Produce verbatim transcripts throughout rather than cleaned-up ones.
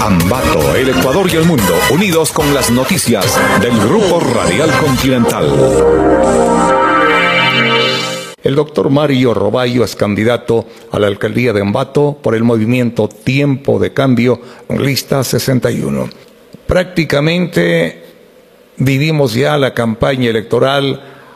Ambato, el Ecuador y el mundo, unidos con las noticias del Grupo Radial Continental. El doctor Mario Robayo es candidato a la alcaldía de Ambato por el movimiento Tiempo de Cambio, lista sesenta y uno. Prácticamente vivimos ya la campaña electoral,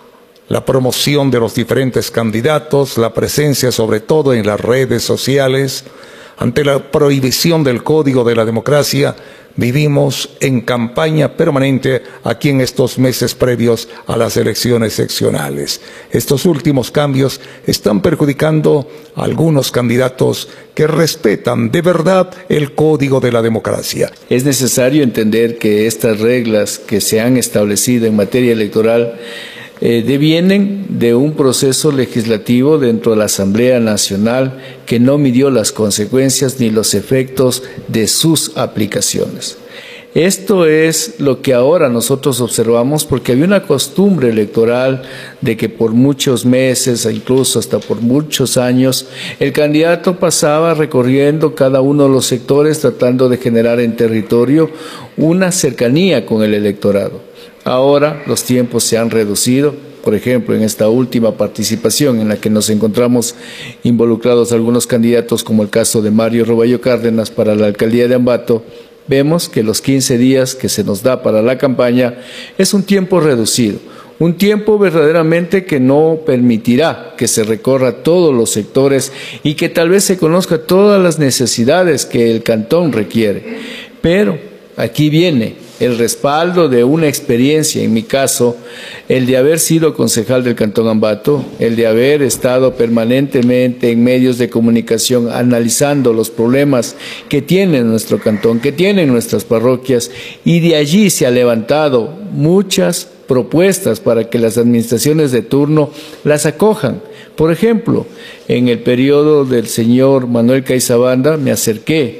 la promoción de los diferentes candidatos, la presencia sobre todo en las redes sociales. Ante la prohibición del Código de la Democracia, vivimos en campaña permanente aquí en estos meses previos a las elecciones seccionales. Estos últimos cambios están perjudicando a algunos candidatos que respetan de verdad el Código de la Democracia. Es necesario entender que estas reglas que se han establecido en materia electoral Eh, devienen de un proceso legislativo dentro de la Asamblea Nacional que no midió las consecuencias ni los efectos de sus aplicaciones. Esto es lo que ahora nosotros observamos, porque había una costumbre electoral de que por muchos meses, e incluso hasta por muchos años, el candidato pasaba recorriendo cada uno de los sectores tratando de generar en territorio una cercanía con el electorado. Ahora los tiempos se han reducido. Por ejemplo, en esta última participación en la que nos encontramos involucrados algunos candidatos, como el caso de Mario Robayo Cárdenas para la alcaldía de Ambato, vemos que los quince días que se nos da para la campaña es un tiempo reducido, un tiempo verdaderamente que no permitirá que se recorra todos los sectores y que tal vez se conozca todas las necesidades que el cantón requiere. Pero aquí viene el respaldo de una experiencia, en mi caso, el de haber sido concejal del Cantón Ambato, el de haber estado permanentemente en medios de comunicación analizando los problemas que tiene nuestro cantón, que tienen nuestras parroquias, y de allí se han levantado muchas propuestas para que las administraciones de turno las acojan. Por ejemplo, en el periodo del señor Manuel Caizabanda me acerqué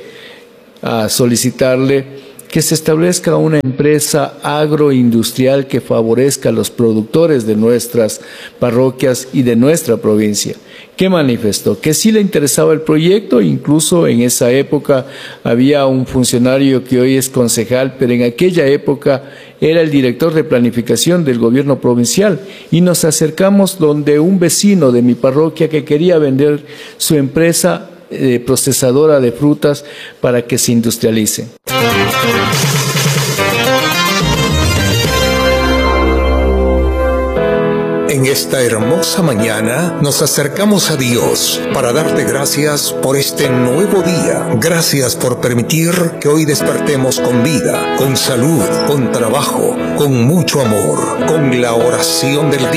a solicitarle que se establezca una empresa agroindustrial que favorezca a los productores de nuestras parroquias y de nuestra provincia. ¿Qué manifestó? Que sí le interesaba el proyecto. Incluso en esa época había un funcionario que hoy es concejal, pero en aquella época era el director de planificación del gobierno provincial, y nos acercamos donde un vecino de mi parroquia que quería vender su empresa Eh, procesadora de frutas para que se industrialice. En esta hermosa mañana nos acercamos a Dios para darte gracias por este nuevo día. Gracias por permitir que hoy despertemos con vida, con salud, con trabajo, con mucho amor, con la oración del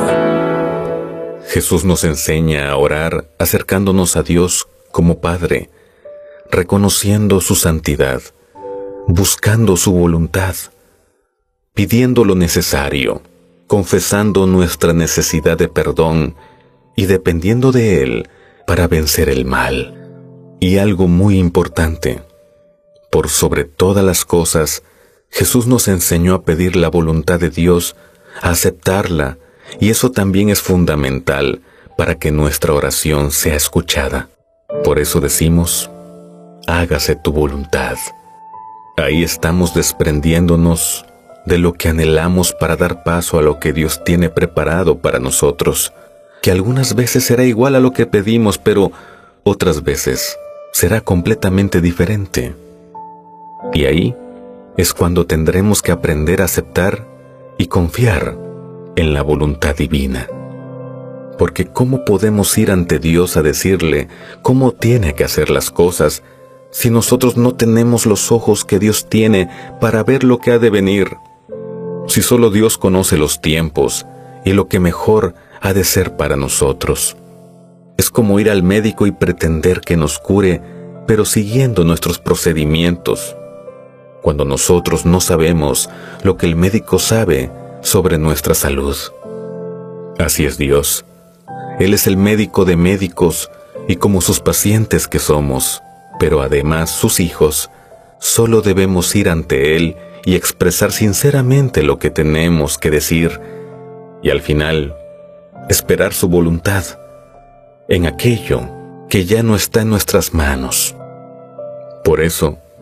día. Jesús nos enseña a orar acercándonos a Dios como Padre, reconociendo su santidad, buscando su voluntad, pidiendo lo necesario, confesando nuestra necesidad de perdón y dependiendo de Él para vencer el mal. Y algo muy importante, por sobre todas las cosas, Jesús nos enseñó a pedir la voluntad de Dios, a aceptarla, y eso también es fundamental para que nuestra oración sea escuchada. Por eso decimos, hágase tu voluntad. Ahí estamos desprendiéndonos de lo que anhelamos para dar paso a lo que Dios tiene preparado para nosotros, que algunas veces será igual a lo que pedimos, pero otras veces será completamente diferente. Y ahí es cuando tendremos que aprender a aceptar y confiar en la voluntad divina. Porque ¿cómo podemos ir ante Dios a decirle cómo tiene que hacer las cosas si nosotros no tenemos los ojos que Dios tiene para ver lo que ha de venir? Si solo Dios conoce los tiempos y lo que mejor ha de ser para nosotros. Es como ir al médico y pretender que nos cure, pero siguiendo nuestros procedimientos, cuando nosotros no sabemos lo que el médico sabe sobre nuestra salud. Así es Dios. Él es el médico de médicos y como sus pacientes que somos, pero además sus hijos, solo debemos ir ante Él y expresar sinceramente lo que tenemos que decir y al final esperar su voluntad en aquello que ya no está en nuestras manos. Por eso,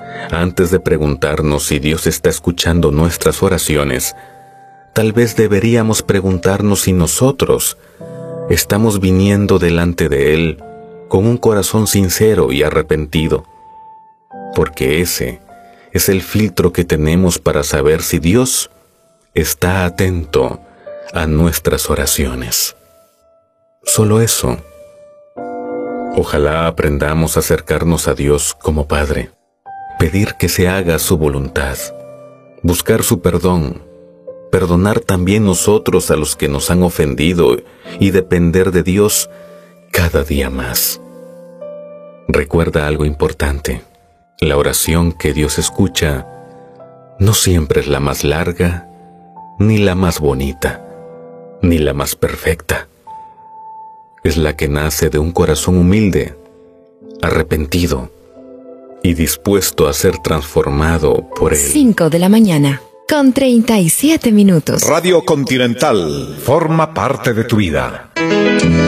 Antes de preguntarnos si Dios está escuchando nuestras oraciones, tal vez deberíamos preguntarnos si nosotros estamos viniendo delante de Él con un corazón sincero y arrepentido, porque ese es el filtro que tenemos para saber si Dios está atento a nuestras oraciones. Solo eso. Ojalá aprendamos a acercarnos a Dios como Padre, pedir que se haga su voluntad, buscar su perdón, perdonar también nosotros a los que nos han ofendido y depender de Dios cada día más. Recuerda algo importante: la oración que Dios escucha no siempre es la más larga, ni la más bonita, ni la más perfecta. Es la que nace de un corazón humilde, arrepentido y dispuesto a ser transformado por Él. cinco de la mañana, con treinta y siete minutos. Radio Continental forma parte de tu vida.